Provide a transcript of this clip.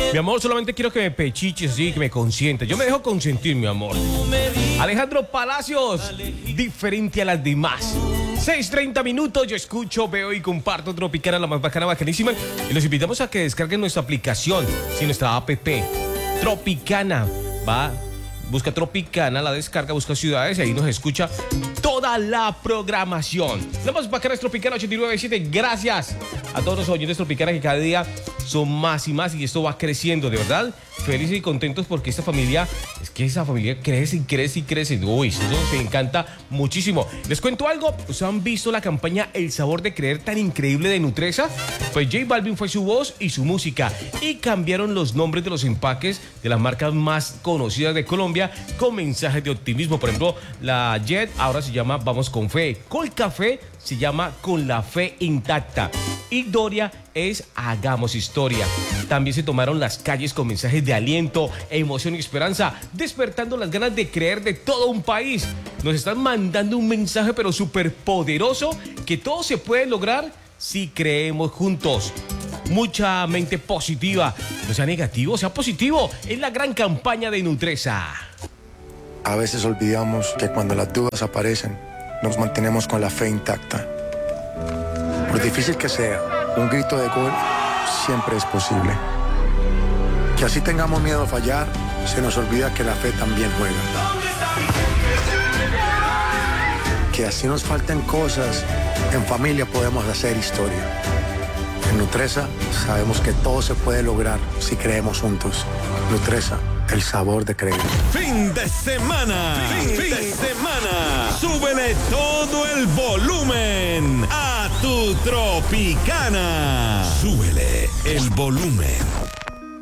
Mi amor, solamente quiero que me pechiches, sí, que me consientas. Yo me dejo consentir, mi amor. Alejandro Palacios, diferente a las demás. 6:30 minutos, yo escucho, veo y comparto Tropicana, la más bacana, bacanísima. Y los invitamos a que descarguen nuestra aplicación, sí, nuestra app. Tropicana, va, busca Tropicana, la descarga, busca ciudades y ahí nos escucha toda la programación. La más bacana es Tropicana 89.7. Gracias a todos los oyentes Tropicana que cada día son más y más y esto va creciendo, de verdad. Felices y contentos porque esta familia, es que esa familia crece y crece y crece. Uy, eso nos encanta muchísimo. Les cuento algo, ¿ustedes han visto la campaña El Sabor de Creer tan increíble de Nutresa? Pues J Balvin fue su voz y su música y cambiaron los nombres de los empaques de las marcas más conocidas de Colombia con mensajes de optimismo. Por ejemplo, la Jet ahora se llama Vamos con Fe, Colcafé se llama Con la Fe Intacta y Doria es Hagamos Historia. También se tomaron las calles con mensajes de aliento, emoción y esperanza, despertando las ganas de creer de todo un país. Nos están mandando un mensaje pero súper poderoso que todo se puede lograr si creemos juntos. Mucha mente positiva, no sea negativo, sea positivo. Es la gran campaña de Nutresa. A veces olvidamos que cuando las dudas aparecen, nos mantenemos con la fe intacta. Por difícil que sea, un grito de gol siempre es posible. Que así tengamos miedo a fallar, se nos olvida que la fe también juega. Que así nos falten cosas, en familia podemos hacer historia. En Nutresa sabemos que todo se puede lograr si creemos juntos. Nutresa, el sabor de creer. Fin de semana. Fin de semana. Súbele todo el volumen a tu Tropicana. Súbele el volumen.